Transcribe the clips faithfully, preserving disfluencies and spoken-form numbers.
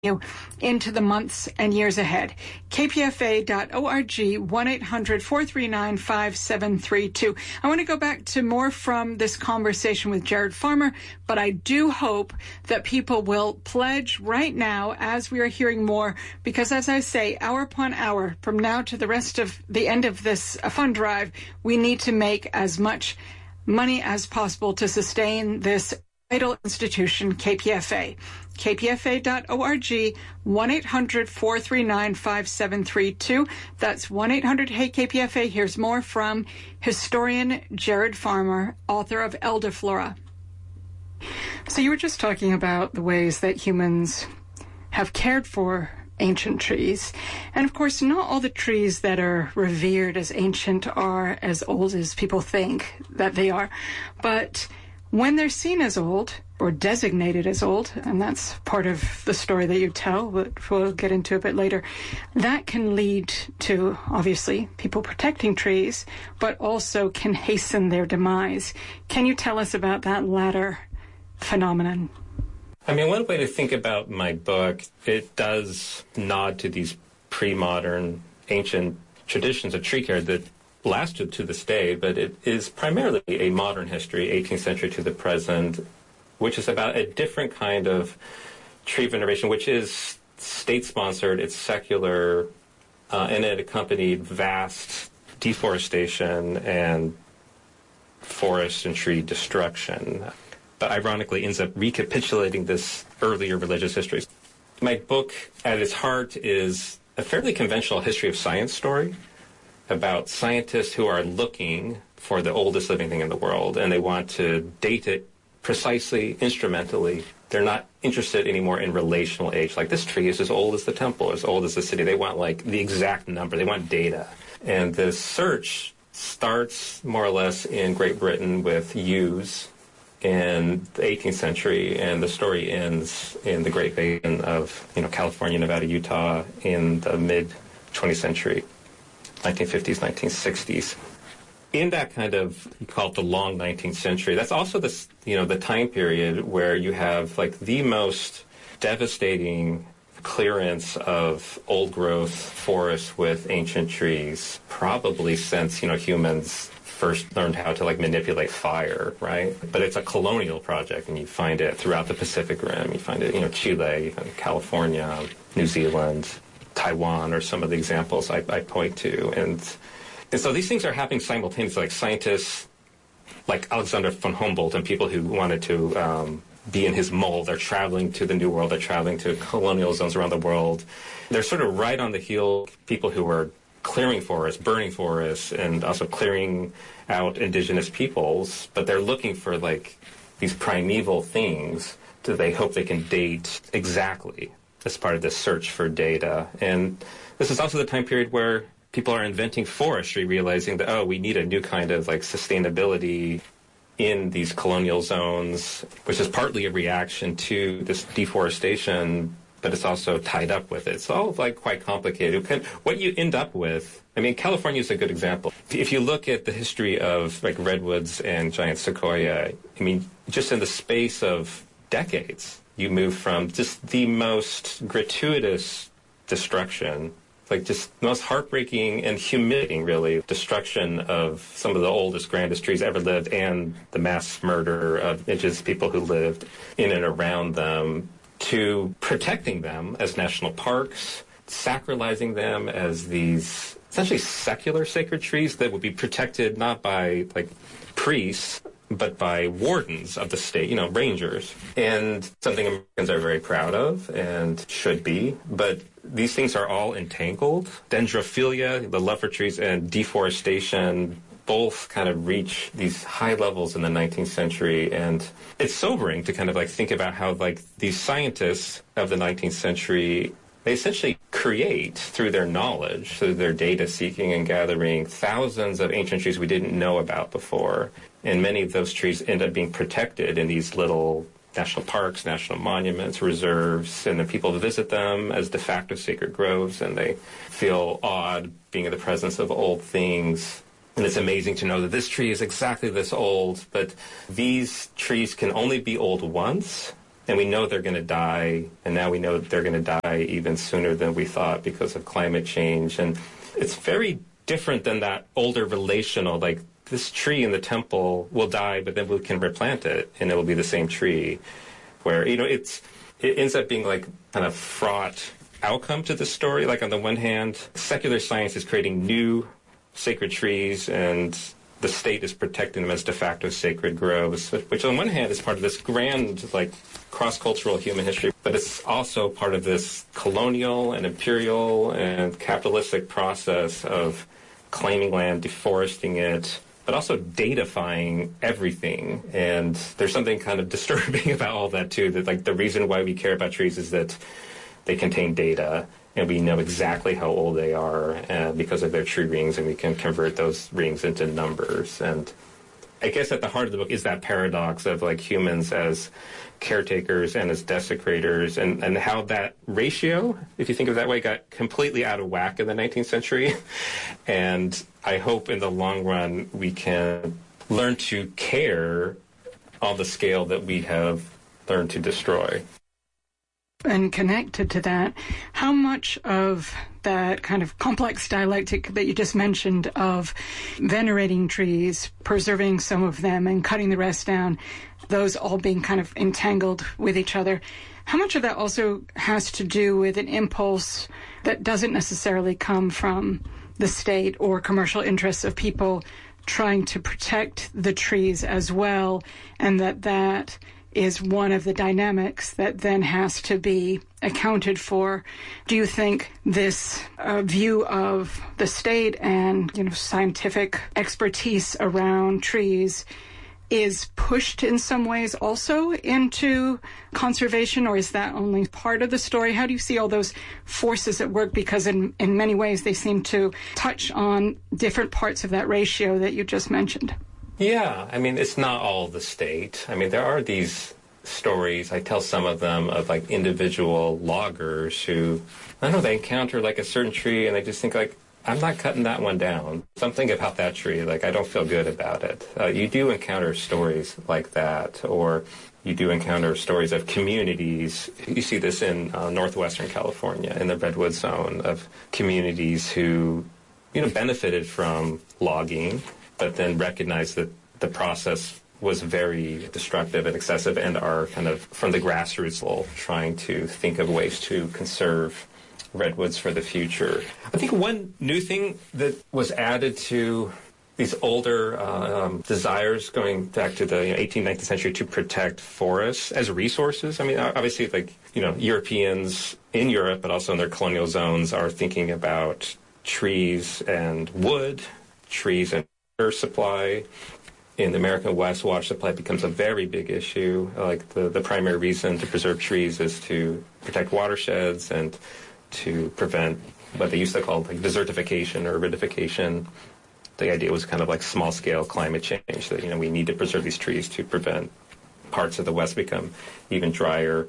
you into the months and years ahead. K P F A dot org, one eight hundred, four three nine, five seven three two. I want to go back to more from this conversation with Jared Farmer, but I do hope that people will pledge right now as we are hearing more, because as I say, hour upon hour, from now to the rest of the end of this fund drive, we need to make as much money as possible to sustain this vital institution, K P F A. K P F A dot org, one eight hundred, four three nine, five seven three two. That's one eight hundred, hey K P F A. Here's more from historian Jared Farmer, author of Elderflora. So you were just talking about the ways that humans have cared for ancient trees. And of course, not all the trees that are revered as ancient are as old as people think that they are. But when they're seen as old, or designated as old, and that's part of the story that you tell, but we'll get into a bit later, that can lead to, obviously, people protecting trees, but also can hasten their demise. Can you tell us about that latter phenomenon? I mean, one way to think about my book, it does nod to these pre-modern ancient traditions of tree care that lasted to this day, but it is primarily a modern history, eighteenth century to the present, which is about a different kind of tree veneration, which is state-sponsored, it's secular, uh, and it accompanied vast deforestation and forest and tree destruction. But ironically ends up recapitulating this earlier religious history. My book, at its heart, is a fairly conventional history of science story about scientists who are looking for the oldest living thing in the world, and they want to date it precisely, instrumentally. They're not interested anymore in relational age. Like, this tree is as old as the temple, as old as the city. They want, like, the exact number. They want data. And the search starts more or less in Great Britain with yews in the eighteenth century, and the story ends in the Great Basin of, you know, California, Nevada, Utah in the mid-twentieth century, nineteen fifties, nineteen sixties. In that kind of, you call it the long nineteenth century, that's also the, you know, the time period where you have, like, the most devastating clearance of old-growth forests with ancient trees, probably since, you know, humans first learned how to, like, manipulate fire, right? But it's a colonial project, and you find it throughout the Pacific Rim. You find it, you know, Chile, you find California, New Zealand, Taiwan are some of the examples I, I point to. And And so these things are happening simultaneously, like scientists like Alexander von Humboldt and people who wanted to um, be in his mold. They're traveling to the New World. They're traveling to colonial zones around the world. They're sort of right on the heel people who are clearing forests, burning forests, and also clearing out indigenous peoples. But they're looking for, like, these primeval things that they hope they can date exactly as part of this search for data. And this is also the time period where people are inventing forestry, realizing that, oh, we need a new kind of, like, sustainability in these colonial zones, which is partly a reaction to this deforestation, but it's also tied up with it. It's all, like, quite complicated. What you end up with, I mean, California is a good example. If you look at the history of, like, redwoods and giant sequoia, I mean, just in the space of decades, you move from just the most gratuitous destruction, like just the most heartbreaking and humiliating, really, destruction of some of the oldest, grandest trees ever lived, and the mass murder of indigenous people who lived in and around them, to protecting them as national parks, sacralizing them as these essentially secular sacred trees that would be protected not by, like, priests, but by wardens of the state, you know, rangers. And something Americans are very proud of and should be, but these things are all entangled. Dendrophilia, the love for trees, and deforestation both kind of reach these high levels in the nineteenth century. And it's sobering to kind of, like, think about how, like, these scientists of the nineteenth century, they essentially create, through their knowledge, through their data seeking and gathering, thousands of ancient trees we didn't know about before. And many of those trees end up being protected in these little national parks, national monuments, reserves, and then people visit them as de facto sacred groves, and they feel awed being in the presence of old things. And it's amazing to know that this tree is exactly this old, but these trees can only be old once, And we know they're going to die, and now we know that they're going to die even sooner than we thought because of climate change. And it's very different than that older relational, like this tree in the temple will die, but then we can replant it, and it will be the same tree. Where, you know, it's it ends up being like kind of fraught outcome to the story. Like on the one hand, secular science is creating new sacred trees, and the state is protecting them as de facto sacred groves, which on one hand is part of this grand, like, cross-cultural human history, but it's also part of this colonial and imperial and capitalistic process of claiming land, deforesting it, but also datafying everything. And there's something kind of disturbing about all that, too, that, like, the reason why we care about trees is that they contain data, and we know exactly how old they are uh, because of their tree rings, and we can convert those rings into numbers. And I guess at the heart of the book is that paradox of, like, humans as caretakers and as desecrators, and, and how that ratio, if you think of it that way, got completely out of whack in the nineteenth century. And I hope in the long run we can learn to care on the scale that we have learned to destroy. And connected to that, how much of that kind of complex dialectic that you just mentioned of venerating trees, preserving some of them and cutting the rest down, those all being kind of entangled with each other, how much of that also has to do with an impulse that doesn't necessarily come from the state or commercial interests of people trying to protect the trees as well, and that that is one of the dynamics that then has to be accounted for? Do you think this uh, view of the state and, you know, scientific expertise around trees is pushed in some ways also into conservation, or is that only part of the story? How do you see all those forces at work? Because in, in many ways they seem to touch on different parts of that ratio that you just mentioned. Yeah, I mean, it's not all the state. I mean, there are these stories, I tell some of them, of like individual loggers who, I don't know, they encounter like a certain tree and they just think like, I'm not cutting that one down. Something about that tree, like I don't feel good about it. Uh, you do encounter stories like that, or you do encounter stories of communities. You see this in uh, northwestern California, in the Redwood Zone, of communities who, you know, benefited from logging, but then recognize that the process was very destructive and excessive, and are kind of from the grassroots level trying to think of ways to conserve redwoods for the future. I think one new thing that was added to these older uh, um, desires going back to the you know, eighteenth, nineteenth century to protect forests as resources. I mean, obviously, like, you know, Europeans in Europe, but also in their colonial zones, are thinking about trees and wood, trees and air supply. In the American West, water supply becomes a very big issue. Like the, the primary reason to preserve trees is to protect watersheds and to prevent what they used to call like desertification or aridification. The idea was kind of like small-scale climate change, that, you know, we need to preserve these trees to prevent parts of the West become even drier.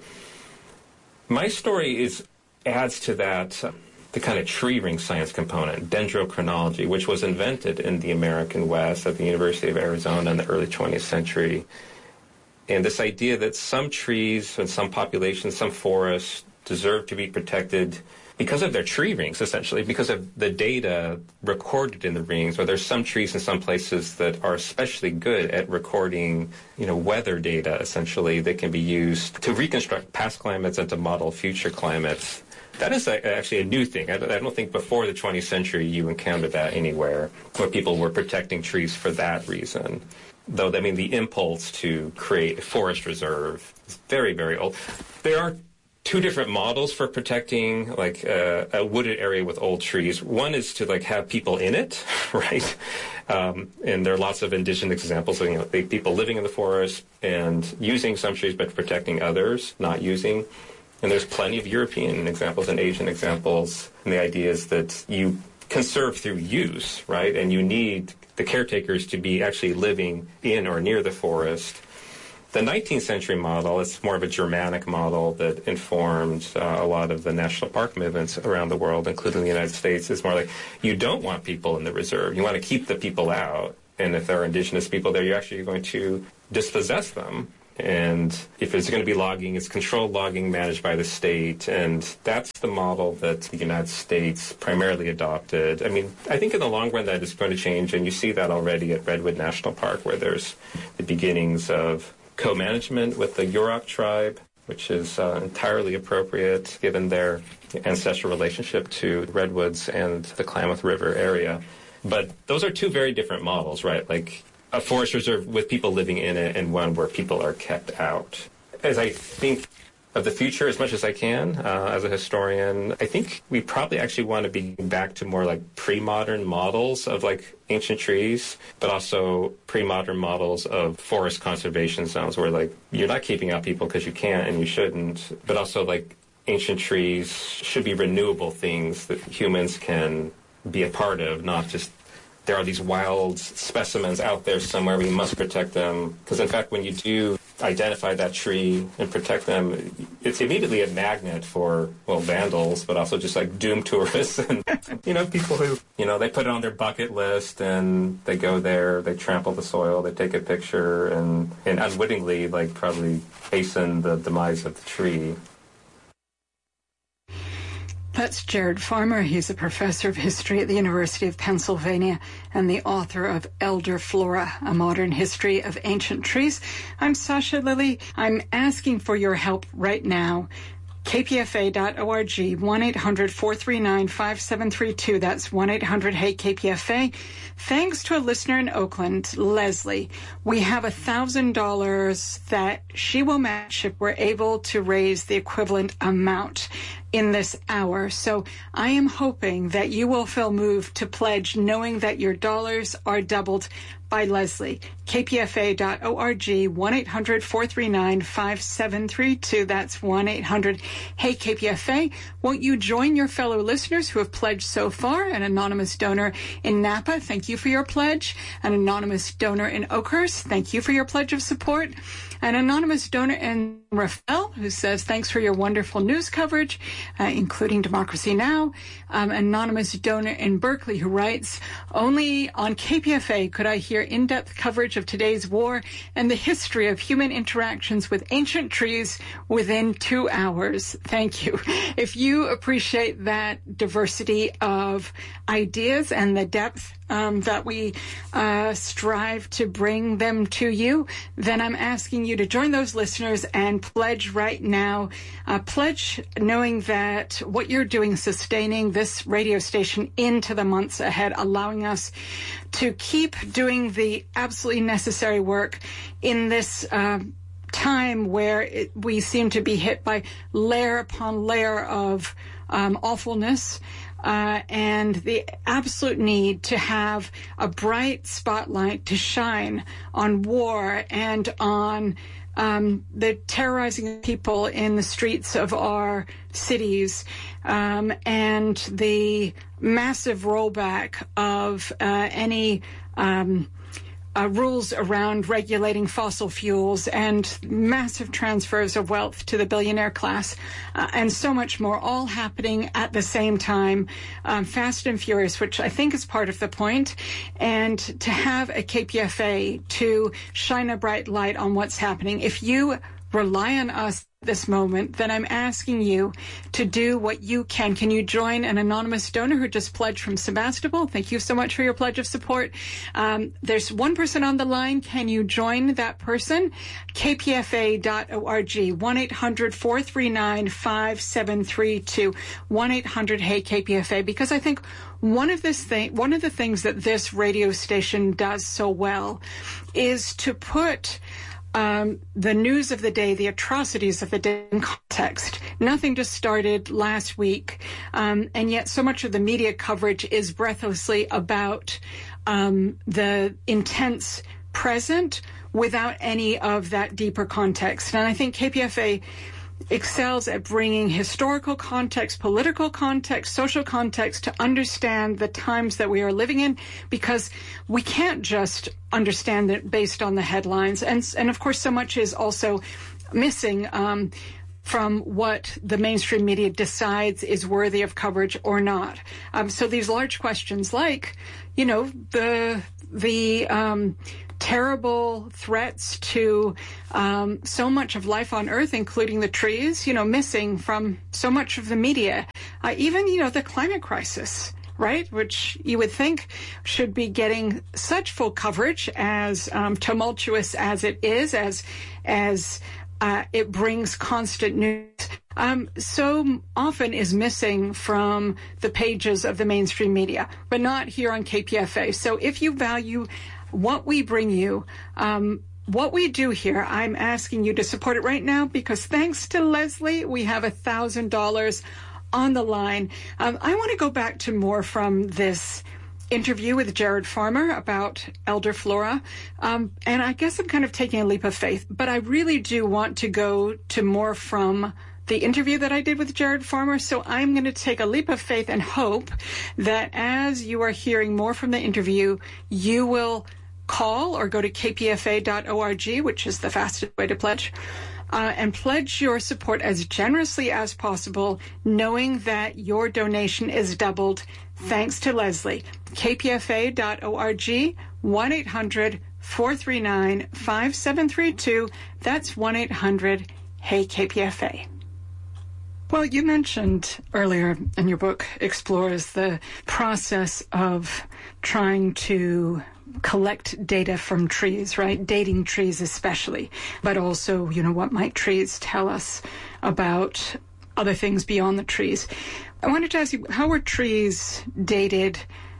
My story is adds to that uh, the kind of tree ring science component, dendrochronology, which was invented in the American West at the University of Arizona in the early twentieth century. And this idea that some trees and some populations, some forests, deserve to be protected because of their tree rings, essentially, because of the data recorded in the rings, or there's some trees in some places that are especially good at recording, you know, weather data, essentially, that can be used to reconstruct past climates and to model future climates. That is a, actually a new thing. I, I don't think before the twentieth century you encountered that anywhere, where people were protecting trees for that reason. Though, I mean, the impulse to create a forest reserve is very, very old. There are two different models for protecting, like, uh, a wooded area with old trees. One is to, like, have people in it, right? Um, and there are lots of indigenous examples of, you know, people living in the forest and using some trees but protecting others, not using. And there's plenty of European examples and Asian examples. And the idea is that you conserve through use, right? And you need the caretakers to be actually living in or near the forest. The nineteenth century model is more of a Germanic model that informed uh, a lot of the national park movements around the world, including the United States. It's more like you don't want people in the reserve. You want to keep the people out. And if there are indigenous people there, you're actually going to dispossess them And if it's going to be logging, it's controlled logging managed by the state. And that's the model that the United States primarily adopted. I mean, I think in the long run that is going to change. And you see that already at Redwood National Park, where there's the beginnings of co-management with the Yurok tribe, which is uh, entirely appropriate given their ancestral relationship to redwoods and the Klamath River area. But those are two very different models, right? Like a forest reserve with people living in it and one where people are kept out. As I think of the future as much as I can uh, as a historian, I think we probably actually want to be back to more like pre-modern models of like ancient trees, but also pre-modern models of forest conservation zones where like you're not keeping out people because you can't and you shouldn't, but also like ancient trees should be renewable things that humans can be a part of, not just there are these wild specimens out there somewhere, we must protect them. Because in fact, when you do identify that tree and protect them, it's immediately a magnet for, well, vandals, but also just like doomed tourists and, you know, people who, you know, they put it on their bucket list and they go there, they trample the soil, they take a picture and, and unwittingly, like, probably hasten the demise of the tree. That's Jared Farmer. He's a professor of history at the University of Pennsylvania and the author of Elder Flora, A Modern History of Ancient Trees. I'm Sasha Lilly. I'm asking for your help right now. K P F A dot org, one eight hundred, four three nine, five seven three two. That's one eight hundred, hey K P F A. Thanks to a listener in Oakland, Leslie, we have one thousand dollars that she will match if we're able to raise the equivalent amount in this hour. So I am hoping that you will feel moved to pledge knowing that your dollars are doubled by Leslie. K P F A dot org, one eight hundred, four three nine, five seven three two. That's one eight hundred, hey K P F A. Won't you join your fellow listeners who have pledged so far? An anonymous donor in Napa, thank you for your pledge. An anonymous donor in Oakhurst, thank you for your pledge of support. An anonymous donor in Rafael, who says, thanks for your wonderful news coverage, uh, including Democracy Now! Um, anonymous donor in Berkeley, who writes, only on K P F A could I hear in-depth coverage of today's war and the history of human interactions with ancient trees within two hours. Thank you. If you appreciate that diversity of ideas and the depth um, that we uh, strive to bring them to you, then I'm asking you to join those listeners and pledge right now. Uh, pledge knowing that what you're doing is sustaining this radio station into the months ahead, allowing us to keep doing the absolutely necessary work in this uh, time where it, we seem to be hit by layer upon layer of um, awfulness. Uh, and the absolute need to have a bright spotlight to shine on war and on um, the terrorizing people in the streets of our cities, um, and the massive rollback of uh, any um, Uh, rules around regulating fossil fuels and massive transfers of wealth to the billionaire class, uh, and so much more, all happening at the same time, um, fast and furious, which I think is part of the point. And to have a K P F A to shine a bright light on what's happening, if you rely on us at this moment, then I'm asking you to do what you can. Can you join an anonymous donor who just pledged from Sebastopol? Thank you so much for your pledge of support. Um, there's one person on the line. Can you join that person? K P F A dot org, one eight hundred, four three nine, five seven three two, one eight hundred, hey K P F A, because I think one of this thing, one of the things that this radio station does so well is to put Um, the news of the day, the atrocities of the day in context. Nothing just started last week, um, and yet so much of the media coverage is breathlessly about um, the intense present without any of that deeper context. And I think K P F A excels at bringing historical context, political context, social context to understand the times that we are living in, because we can't just understand it based on the headlines. And, and of course, so much is also missing um, from what the mainstream media decides is worthy of coverage or not. Um, so these large questions like, you know, the, the, um, terrible threats to um, so much of life on Earth, including the trees, you know, missing from so much of the media. Uh, even, you know, the climate crisis, right, which you would think should be getting such full coverage, as um, tumultuous as it is, as as uh, it brings constant news. Um, so often is missing from the pages of the mainstream media, but not here on K P F A. So if you value what we bring you, um, what we do here, I'm asking you to support it right now, because thanks to Leslie, we have a thousand dollars on the line. Um, I want to go back to more from this interview with Jared Farmer about elderflora. Um, and I guess I'm kind of taking a leap of faith, but I really do want to go to more from the interview that I did with Jared Farmer. So I'm going to take a leap of faith and hope that as you are hearing more from the interview, you will call or go to k p f a dot org, which is the fastest way to pledge, uh, and pledge your support as generously as possible, knowing that your donation is doubled thanks to Leslie. k p f a dot org, one eight hundred four three nine five seven three two. That's one eight hundred hey K P F A. Well, you mentioned earlier in your book explores the process of trying to collect data from trees, right? Dating trees especially, but also, you know, what might trees tell us about other things beyond the trees. I wanted to ask you, how were trees dated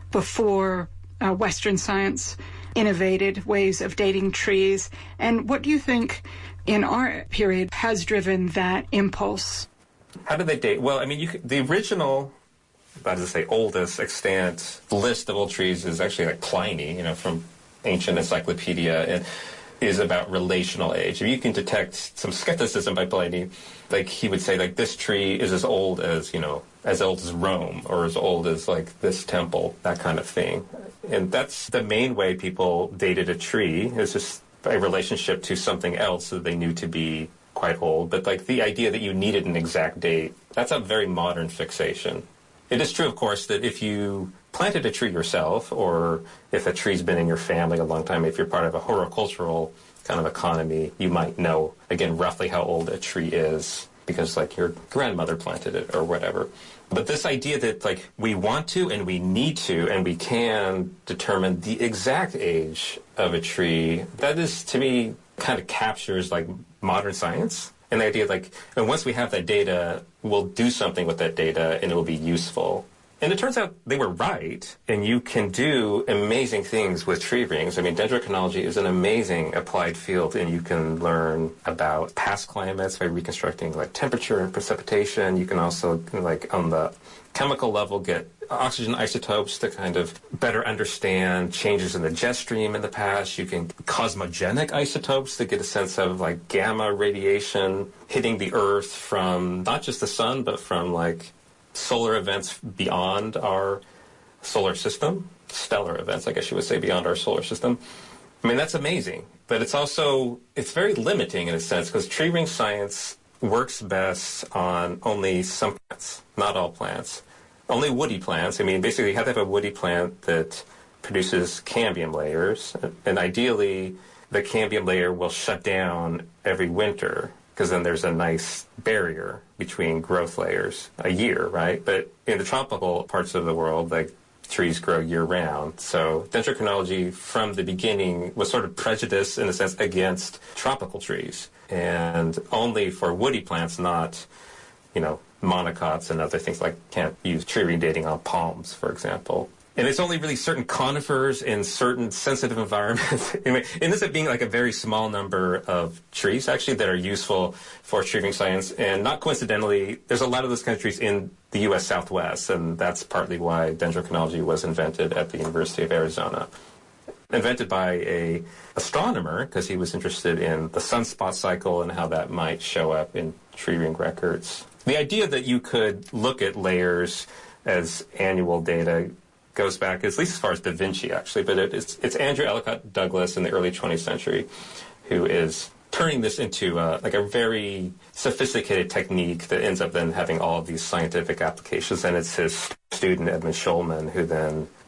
before uh, Western science innovated ways of dating trees? And what do you think in our period has driven that impulse? How did they date? Well, I mean, you could, the original, that is to say, oldest extant list of old trees is actually like Pliny, you know, from ancient encyclopedia, and is about relational age. If you can detect some skepticism by Pliny, like he would say, like, this tree is as old as, you know, as old as Rome, or as old as like this temple, that kind of thing. And that's the main way people dated a tree, is just a relationship to something else that they knew to be quite old. But like the idea that you needed an exact date, that's a very modern fixation. It is true, of course, that if you planted a tree yourself, or if a tree's been in your family a long time, if you're part of a horticultural kind of economy, you might know, again, roughly how old a tree is, because like your grandmother planted it or whatever. But this idea that like we want to and we need to and we can determine the exact age of a tree, that is, to me, kind of captures like modern science. And the idea like, and once we have that data, we'll do something with that data and it will be useful. And it turns out they were right, and you can do amazing things with tree rings. I mean, dendrochronology is an amazing applied field, and you can learn about past climates by reconstructing like temperature and precipitation. You can also, like on the chemical level, get oxygen isotopes to kind of better understand changes in the jet stream in the past. You can cosmogenic isotopes to get a sense of like gamma radiation hitting the Earth from not just the sun, but from like solar events beyond our solar system, stellar events, I guess you would say, beyond our solar system. I mean, that's amazing, but it's also, it's very limiting in a sense, because tree ring science works best on only some plants, not all plants. Only woody plants. I mean, basically you have to have a woody plant that produces cambium layers, and ideally the cambium layer will shut down every winter, because then there's a nice barrier between growth layers a year, right? But in the tropical parts of the world, like, trees grow year-round. So dendrochronology from the beginning was sort of prejudiced, in a sense, against tropical trees, and only for woody plants, not, you know, monocots and other things. Like, can't use tree ring dating on palms, for example. And it's only really certain conifers in certain sensitive environments. Anyway, it ends up being like a very small number of trees, actually, that are useful for tree ring science. And not coincidentally, there's a lot of those kind of trees in the U S Southwest, and that's partly why dendrochronology was invented at the University of Arizona. Invented by a astronomer, because he was interested in the sunspot cycle and how that might show up in tree ring records. The idea that you could look at layers as annual data goes back, at least as far as Da Vinci, actually, but it, it's, it's Andrew Ellicott Douglas in the early twentieth century who is turning this into uh, like a very sophisticated technique that ends up then having all of these scientific applications. And it's his student, Edmund Schulman, who then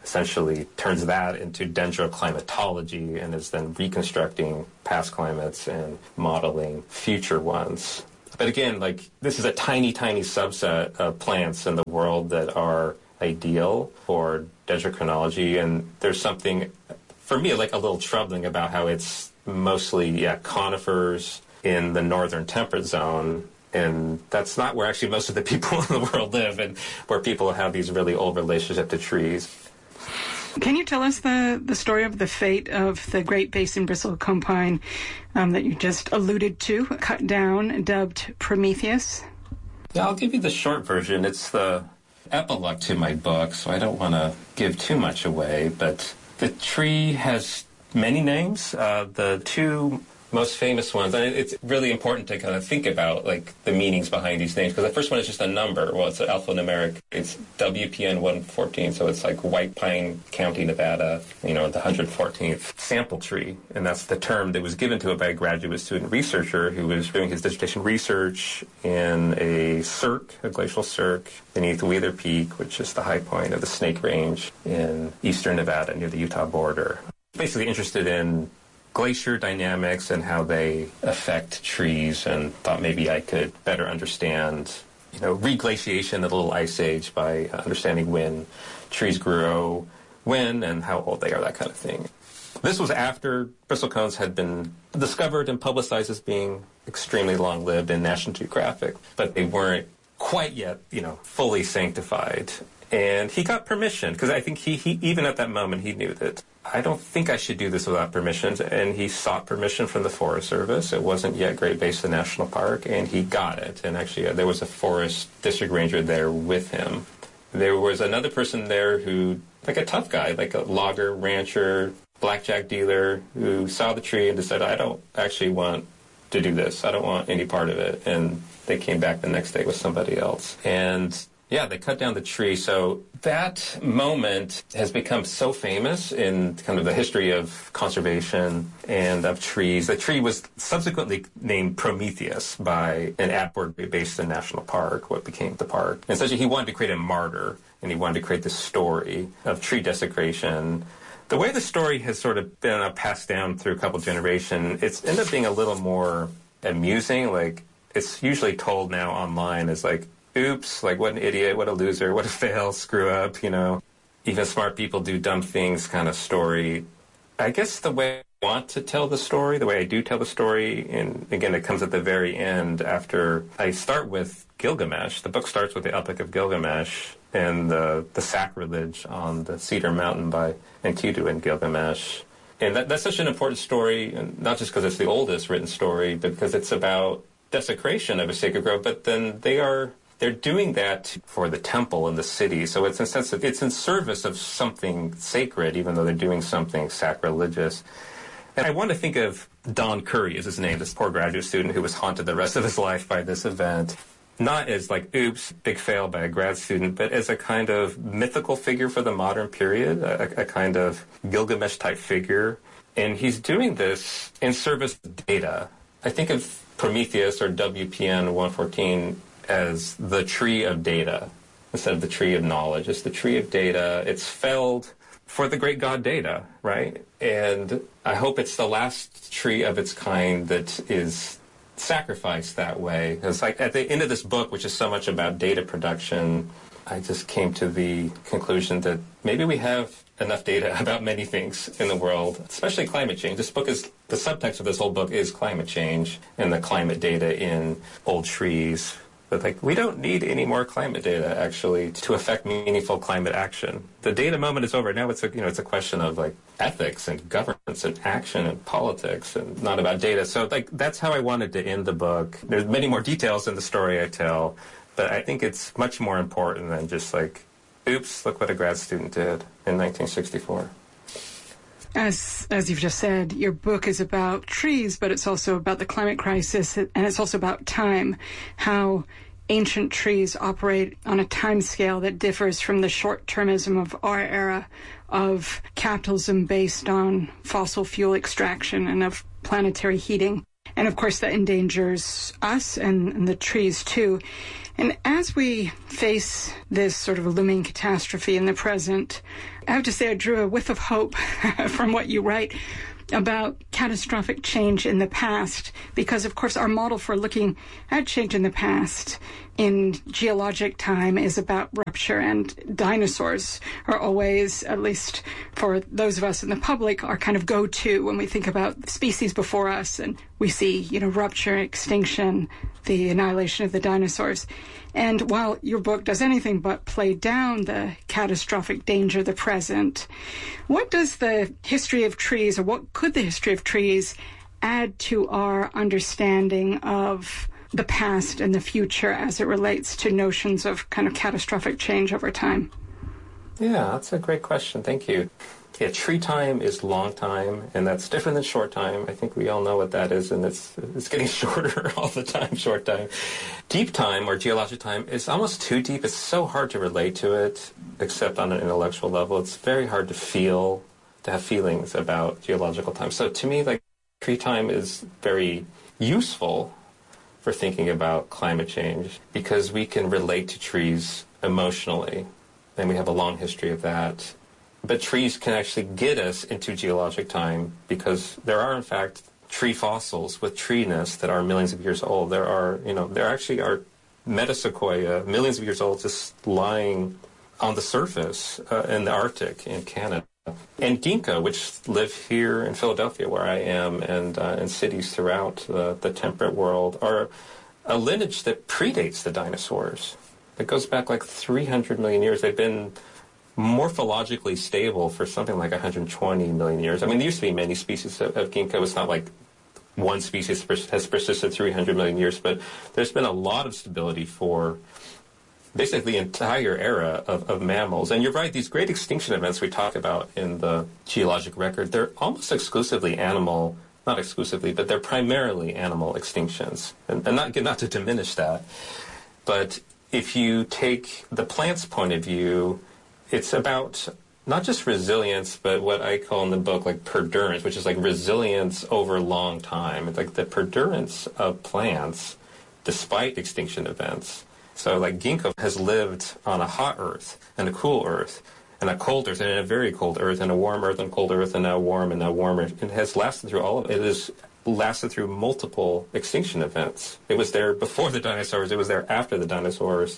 essentially turns that into dendroclimatology and is then reconstructing past climates and modeling future ones. But again, like, this is a tiny, tiny subset of plants in the world that are ideal for dendrochronology, and there's something, for me, like a little troubling about how it's mostly, yeah, conifers in the northern temperate zone, and that's not where actually most of the people in the world live, and where people have these really old relationship to trees. Can you tell us the, the story of the fate of the Great Basin bristlecone pine um, that you just alluded to, cut down, dubbed Prometheus? Yeah, I'll give you the short version. It's the epilogue to my book, so I don't want to give too much away, but the tree has many names. Uh, the two most famous ones, and it's really important to kind of think about like the meanings behind these names, because the first one is just a number. Well, it's an alphanumeric. It's W P N one fourteen, so it's like White Pine County, Nevada, you know, the one hundred fourteenth sample tree, and that's the term that was given to it by a graduate student researcher who was doing his dissertation research in a cirque, a glacial cirque, beneath Wheeler Peak, which is the high point of the Snake Range in eastern Nevada near the Utah border. Basically interested in glacier dynamics and how they affect trees, and thought maybe I could better understand, you know, reglaciation, the little ice age, by understanding when trees grow, when, and how old they are, that kind of thing. This was after bristlecones had been discovered and publicized as being extremely long-lived in National Geographic, but they weren't quite yet, you know, fully sanctified. And he got permission, because I think he, he, even at that moment, he knew that I don't think I should do this without permission, and he sought permission from the Forest Service. It wasn't yet Great Basin National Park, and he got it. And actually, uh, there was a forest district ranger there with him. There was another person there who, like a tough guy, like a logger, rancher, blackjack dealer, who saw the tree and decided, I don't actually want to do this. I don't want any part of it. And they came back the next day with somebody else. And yeah, they cut down the tree. So that moment has become so famous in kind of the history of conservation and of trees. The tree was subsequently named Prometheus by an Atwood Basin National Park, what became the park. And essentially he wanted to create a martyr, and he wanted to create this story of tree desecration. The way the story has sort of been uh, passed down through a couple generations, it's ended up being a little more amusing. Like, it's usually told now online as like, oops, like what an idiot, what a loser, what a fail, screw up, you know. Even smart people do dumb things kind of story. I guess the way I want to tell the story, the way I do tell the story, and again, it comes at the very end after I start with Gilgamesh. The book starts with the Epic of Gilgamesh and the, the sacrilege on the Cedar Mountain by Enkidu and Gilgamesh. And that, that's such an important story, and not just because it's the oldest written story, but because it's about desecration of a sacred grove, but then they are... They're doing that for the temple in the city, so it's in sense that it's in service of something sacred, even though they're doing something sacrilegious. And I want to think of Don Curry is his name, this poor graduate student who was haunted the rest of his life by this event, not as like, oops, big fail by a grad student, but as a kind of mythical figure for the modern period, a, a kind of Gilgamesh-type figure. And he's doing this in service of data. I think of Prometheus, or W P N one fourteen, as the tree of data instead of the tree of knowledge. It's the tree of data. It's felled for the great god Data, right? And I hope it's the last tree of its kind that is sacrificed that way. Because like at the end of this book, which is so much about data production, I just came to the conclusion that maybe we have enough data about many things in the world, especially climate change. This book is, the subtext of this whole book is climate change and the climate data in old trees. But like, we don't need any more climate data, actually, to affect meaningful climate action. The data moment is over. Now it's a, you know, it's a question of like ethics and governance and action and politics, and not about data. So like, that's how I wanted to end the book. There's many more details in the story I tell, but I think it's much more important than just like, oops, look what a grad student did in nineteen sixty-four. As as you've just said, your book is about trees, but it's also about the climate crisis, and it's also about time, how ancient trees operate on a time scale that differs from the short-termism of our era of capitalism based on fossil fuel extraction and of planetary heating. And of course, that endangers us and, and the trees too. And as we face this sort of looming catastrophe in the present, I have to say I drew a whiff of hope from what you write about catastrophic change in the past, because, of course, our model for looking at change in the past in geologic time is about rupture, and dinosaurs are always, at least for those of us in the public, our kind of go-to when we think about species before us, and we see, you know, rupture, extinction, the annihilation of the dinosaurs. And while your book does anything but play down the catastrophic danger of the present, what does the history of trees, or what could the history of trees add to our understanding of the past and the future as it relates to notions of kind of catastrophic change over time? Yeah, that's a great question. Thank you. Yeah, tree time is long time, and that's different than short time. I think we all know what that is, and it's it's getting shorter all the time, short time. Deep time, or geologic time, is almost too deep. It's so hard to relate to it, except on an intellectual level. It's very hard to feel, to have feelings about geological time. So to me, like, tree time is very useful for thinking about climate change, because we can relate to trees emotionally, and we have a long history of that. But trees can actually get us into geologic time, because there are, in fact, tree fossils with treeness that are millions of years old. There are, you know, there actually are metasequoia, millions of years old, just lying on the surface uh, in the Arctic in Canada. And ginkgo, which live here in Philadelphia, where I am, and uh, in cities throughout uh, the temperate world, are a lineage that predates the dinosaurs. It goes back like three hundred million years. They've been morphologically stable for something like one hundred twenty million years. I mean, there used to be many species of, of ginkgo. It's not like one species has persisted three hundred million years, but there's been a lot of stability for basically the entire era of, of mammals. And you're right, these great extinction events we talk about in the geologic record, they're almost exclusively animal, not exclusively, but they're primarily animal extinctions. And, and not, not to diminish that, but if you take the plant's point of view, it's about not just resilience, but what I call in the book like perdurance, which is like resilience over a long time. It's like the perdurance of plants despite extinction events. So like ginkgo has lived on a hot earth and a cool earth and a cold earth and a very cold earth and a warm earth and cold earth and now warm and now warmer. It has lasted through all of it. It has lasted through multiple extinction events. It was there before the dinosaurs. It was there after the dinosaurs.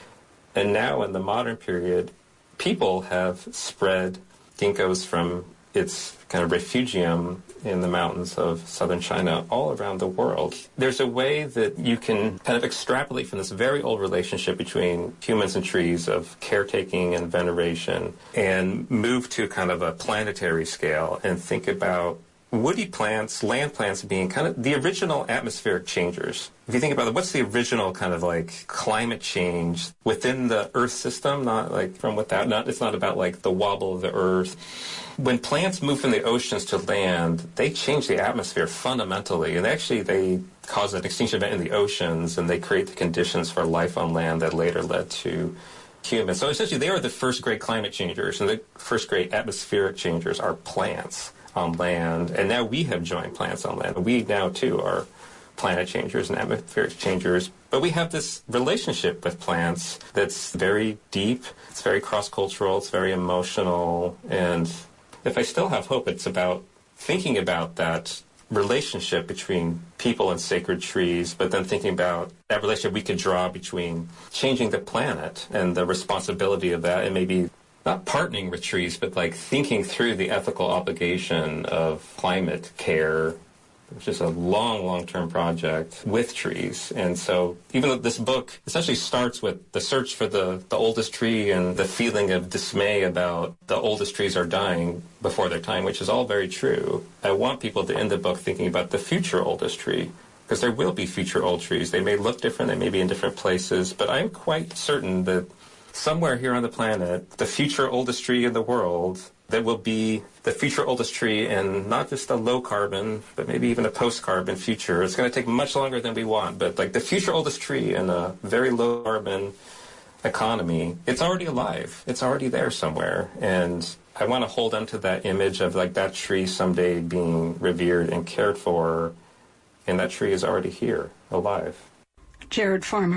And now in the modern period, people have spread ginkgos from its kind of refugium in the mountains of southern China all around the world. There's a way that you can kind of extrapolate from this very old relationship between humans and trees of caretaking and veneration and move to kind of a planetary scale and think about woody plants, land plants being kind of the original atmospheric changers. If you think about it, what's the original kind of like climate change within the Earth system? Not like from without, not, it's not about like the wobble of the Earth. When plants move from the oceans to land, they change the atmosphere fundamentally. And actually they cause an extinction event in the oceans, and they create the conditions for life on land that later led to humans. So essentially they are the first great climate changers, and the first great atmospheric changers are plants on land, and now we have joined plants on land. We now, too, are planet changers and atmospheric changers, but we have this relationship with plants that's very deep, it's very cross-cultural, it's very emotional, and if I still have hope, it's about thinking about that relationship between people and sacred trees, but then thinking about that relationship we could draw between changing the planet and the responsibility of that, and maybe not partnering with trees, but like thinking through the ethical obligation of climate care, which is a long, long-term project with trees. And so even though this book essentially starts with the search for the, the oldest tree and the feeling of dismay about the oldest trees are dying before their time, which is all very true, I want people to end the book thinking about the future oldest tree, because there will be future old trees. They may look different, they may be in different places, but I'm quite certain that somewhere here on the planet, the future oldest tree in the world that will be the future oldest tree in not just a low carbon, but maybe even a post-carbon future. It's going to take much longer than we want, but like the future oldest tree in a very low carbon economy, it's already alive. It's already there somewhere. And I want to hold on to that image of like that tree someday being revered and cared for, and that tree is already here, alive. Jared Farmer,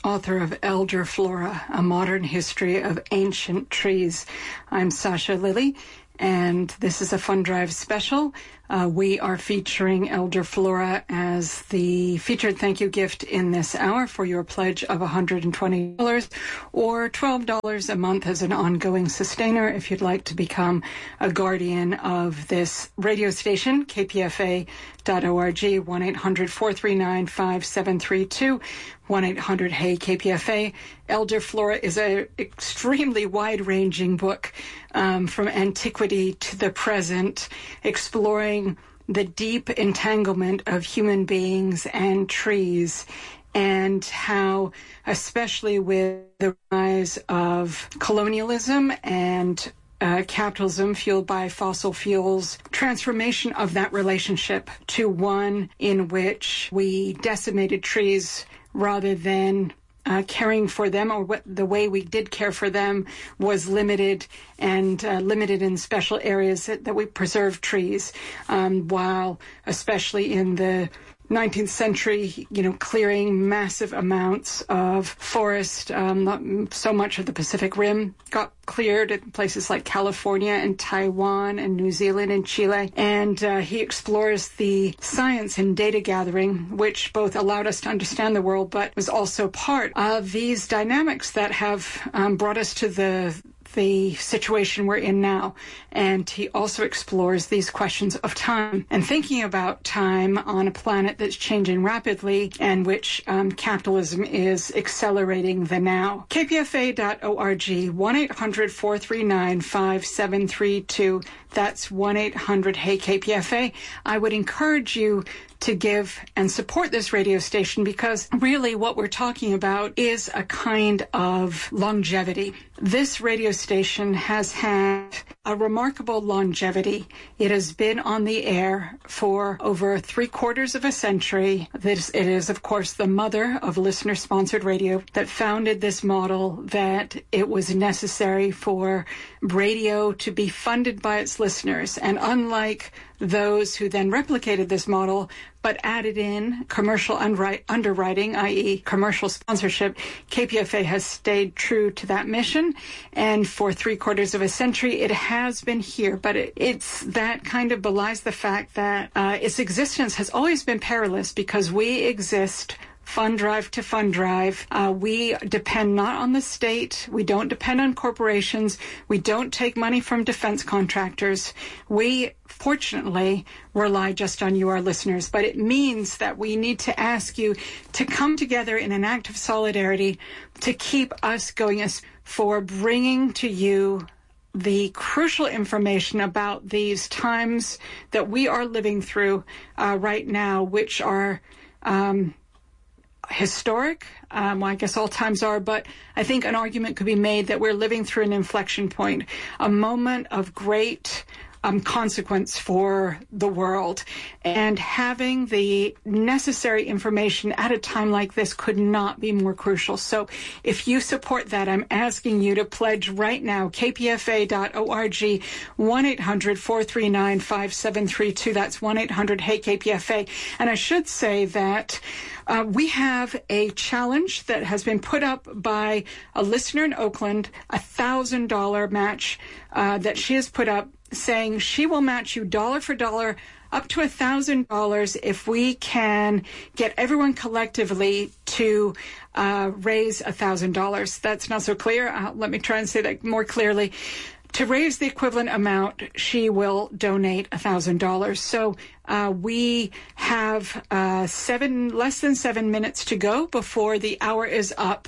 author of Elder Flora, A Modern History of Ancient Trees. I'm Sasha Lilly, and this is a Fund Drive special. Uh, we are featuring Elder Flora as the featured thank you gift in this hour for your pledge of one hundred twenty dollars or twelve dollars a month as an ongoing sustainer if you'd like to become a guardian of this radio station, K P F A dot org, one eight hundred four three nine five seven three two, one eight hundred hey K P F A. Elder Flora is an extremely wide-ranging book um, from antiquity to the present, exploring the deep entanglement of human beings and trees, and how, especially with the rise of colonialism and uh, capitalism fueled by fossil fuels, transformation of that relationship to one in which we decimated trees rather than Uh, caring for them, or what the way we did care for them was limited and uh, limited in special areas that, that we preserve trees, um, while especially in the nineteenth century, you know, clearing massive amounts of forest. Um, not so much of the Pacific Rim got cleared in places like California and Taiwan and New Zealand and Chile. And uh, he explores the science and data gathering, which both allowed us to understand the world, but was also part of these dynamics that have um, brought us to the the situation we're in now. And he also explores these questions of time and thinking about time on a planet that's changing rapidly and which um, capitalism is accelerating the now. K P F A dot org, one eight hundred four three nine five seven three two. That's one eight hundred hey K P F A. I would encourage you to give and support this radio station, because really what we're talking about is a kind of longevity. This radio station has had a remarkable longevity. It has been on the air for over three quarters of a century. This, it is, of course, the mother of listener-sponsored radio that founded this model, that it was necessary for radio to be funded by its listeners. And unlike those who then replicated this model but added in commercial underwriting, that is commercial sponsorship, K P F A has stayed true to that mission. And for three quarters of a century, it has been here. But it, it's that kind of belies the fact that uh, its existence has always been perilous, because we exist Fund Drive to Fund Drive. Uh, we depend not on the state. We don't depend on corporations. We don't take money from defense contractors. We, fortunately, rely just on you, our listeners. But it means that we need to ask you to come together in an act of solidarity to keep us going, as for bringing to you the crucial information about these times that we are living through uh, right now, which are Um, historic. Um, well, I guess all times are, but I think an argument could be made that we're living through an inflection point, a moment of great um, consequence for the world. And having the necessary information at a time like this could not be more crucial. So if you support that, I'm asking you to pledge right now, K P F A dot org, one eight hundred four three nine five seven three two. That's one eight hundred hey K P F A. And I should say that Uh, we have a challenge that has been put up by a listener in Oakland, a one thousand dollars match uh, that she has put up, saying she will match you dollar for dollar up to one thousand dollars if we can get everyone collectively to uh, raise one thousand dollars. That's not so clear. Uh, let me try and say that more clearly. To raise the equivalent amount, she will donate one thousand dollars. So uh, we have uh, seven, less than seven minutes to go before the hour is up.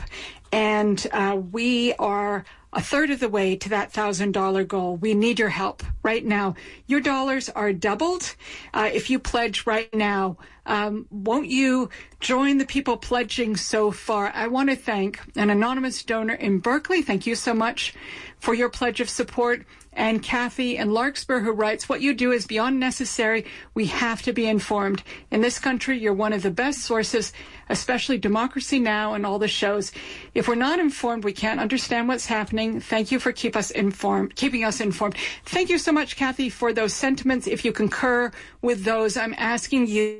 And uh, we are a third of the way to that one thousand dollars goal. We need your help right now. Your dollars are doubled uh, if you pledge right now. Um, won't you join the people pledging so far? I want to thank an anonymous donor in Berkeley. Thank you so much for your pledge of support. And Kathy in Larkspur, who writes, what you do is beyond necessary. We have to be informed. In this country, you're one of the best sources, especially Democracy Now! And all the shows. If we're not informed, we can't understand what's happening. Thank you for keep us informed, keeping us informed. Thank you so much, Kathy, for those sentiments. If you concur with those, I'm asking you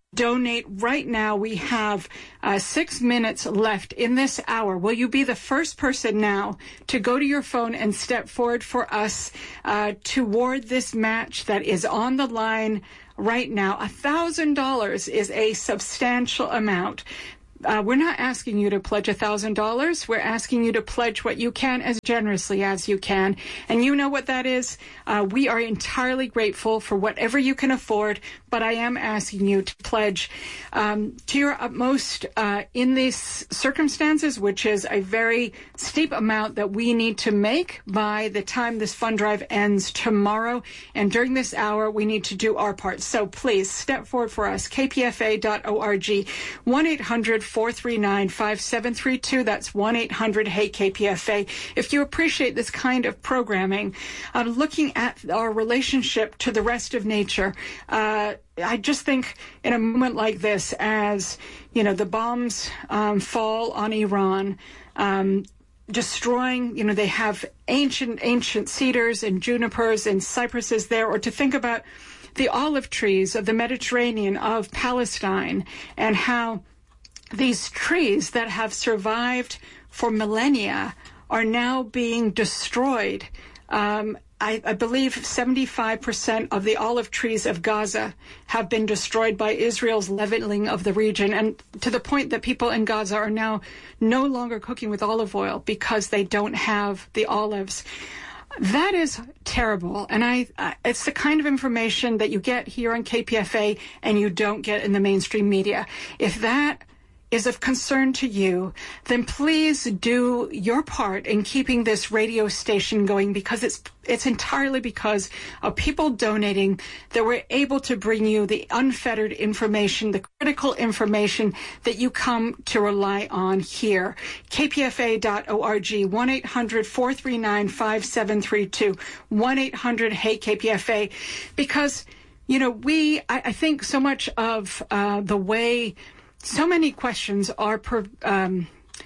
donate right now. We have uh, six minutes left in this hour. Will you be the first person now to go to your phone and step forward for us uh, toward this match that is on the line right now? A thousand dollars is a substantial amount. Uh, we're not asking you to pledge a thousand dollars. We're asking you to pledge what you can as generously as you can. And you know what that is. Uh, we are entirely grateful for whatever you can afford, but I am asking you to pledge um, to your utmost uh, in these circumstances, which is a very steep amount that we need to make by the time this fund drive ends tomorrow. And during this hour, we need to do our part. So please step forward for us. K P F A dot org, one eight hundred four three nine five seven three two. That's one eight hundred Hey K P F A. If you appreciate this kind of programming, uh, looking at our relationship to the rest of nature, uh, I just think in a moment like this, as, you know, the bombs um, fall on Iran, um, destroying, you know, they have ancient, ancient cedars and junipers and cypresses there, or to think about the olive trees of the Mediterranean, of Palestine, and how these trees that have survived for millennia are now being destroyed. Um, I, I believe seventy-five percent of the olive trees of Gaza have been destroyed by Israel's leveling of the region, and to the point that people in Gaza are now no longer cooking with olive oil because they don't have the olives. That is terrible, and I, uh, it's the kind of information that you get here on K P F A and you don't get in the mainstream media. If that is of concern to you, then please do your part in keeping this radio station going, because it's it's entirely because of people donating that we're able to bring you the unfettered information, the critical information that you come to rely on here. K P F A dot org, one eight hundred four three nine five seven three two, one eight hundred Hey K P F A, because, you know, we, I, I think so much of uh, the way so many questions are per, um,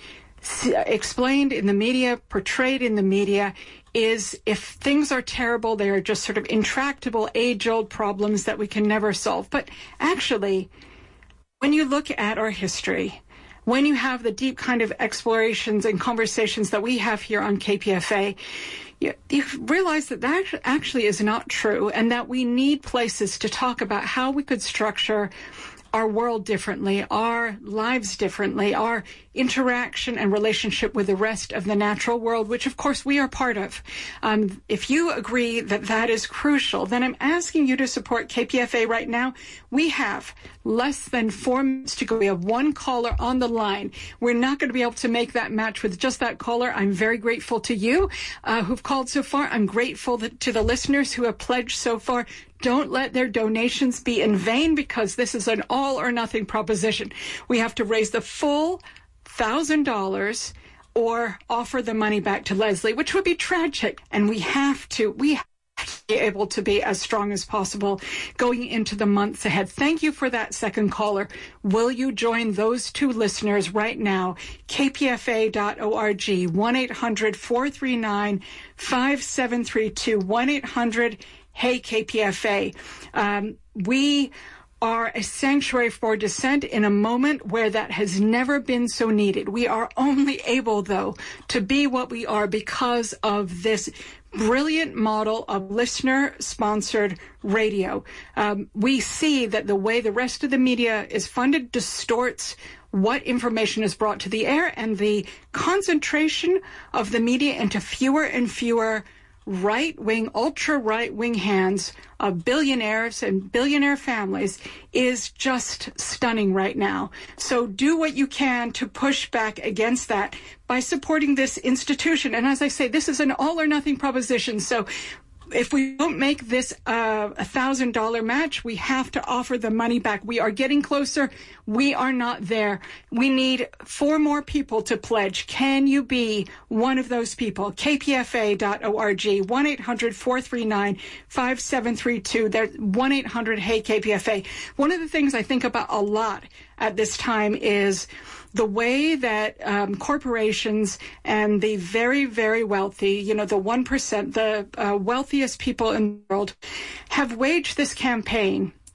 explained in the media, portrayed in the media, is if things are terrible, they are just sort of intractable, age-old problems that we can never solve. But actually, when you look at our history, when you have the deep kind of explorations and conversations that we have here on K P F A, you, you realize that that actually is not true, and that we need places to talk about how we could structure our world differently, our lives differently, our interaction and relationship with the rest of the natural world, which of course we are part of. Um, if you agree that that is crucial, then I'm asking you to support K P F A right now. We have less than four minutes to go. We have one caller on the line. We're not going to be able to make that match with just that caller. I'm very grateful to you uh, who've called so far. I'm grateful that, to the listeners who have pledged so far. Don't let their donations be in vain, because this is an all or nothing proposition. We have to raise the full one thousand dollars or offer the money back to Leslie, which would be tragic. And we have to, we have to be able to be as strong as possible going into the months ahead. Thank you for that second caller. Will you join those two listeners right now? K P F A dot org, one eight hundred four three nine five seven three two, one eight hundred Hey K P F A. Um, we are a sanctuary for dissent in a moment where that has never been so needed. We are only able, though, to be what we are because of this brilliant model of listener-sponsored radio. Um, we see that the way the rest of the media is funded distorts what information is brought to the air, and the concentration of the media into fewer and fewer right-wing, ultra-right-wing hands of billionaires and billionaire families is just stunning right now. So do what you can to push back against that by supporting this institution. And as I say, this is an all-or-nothing proposition. So if we don't make this uh, a thousand dollar match, we have to offer the money back. We are getting closer. We are not there. We need four more people to pledge. Can you be one of those people? K P F A dot org, one eight hundred four three nine five seven three two. There's one eight hundred Hey K P F A. One of the things I think about a lot at this time is the way that um, corporations and the very, very wealthy, you know, the one percent, the uh, wealthiest people in the world, have waged this campaign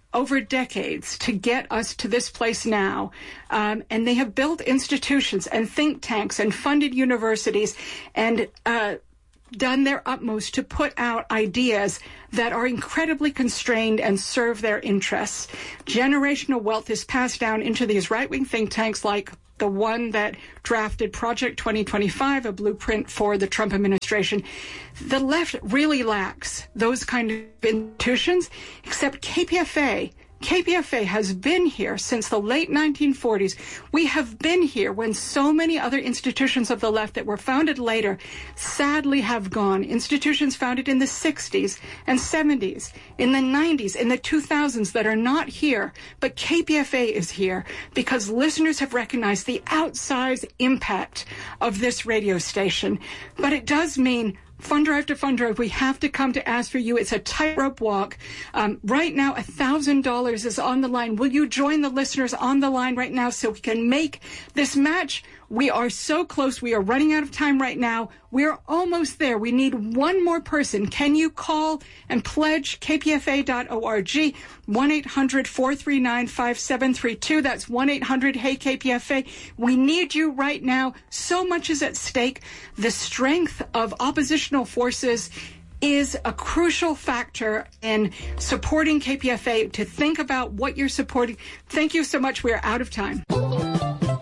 over decades to get us to this place now. Um, and they have built institutions and think tanks and funded universities and uh, done their utmost to put out ideas that are incredibly constrained and serve their interests. Generational wealth is passed down into these right-wing think tanks like the one that drafted Project twenty twenty-five, a blueprint for the Trump administration. The left really lacks those kind of institutions, except K P F A. K P F A has been here since the late nineteen forties. We have been here when so many other institutions of the left that were founded later sadly have gone. Institutions founded in the sixties and seventies, in the nineties, in the two thousands that are not here. But K P F A is here because listeners have recognized the outsized impact of this radio station. But it does mean Fund Drive to Fund Drive, we have to come to ask for you. It's a tightrope walk. Um, right now, one thousand dollars is on the line. Will you join the listeners on the line right now so we can make this match? We are so close. We are running out of time right now. We're almost there. We need one more person. Can you call and pledge K P F A dot org, one eight hundred four three nine five seven three two. That's one eight hundred hey K P F A. We need you right now. So much is at stake. The strength of oppositional forces is a crucial factor in supporting K P F A. To think about what you're supporting. Thank you so much. We are out of time.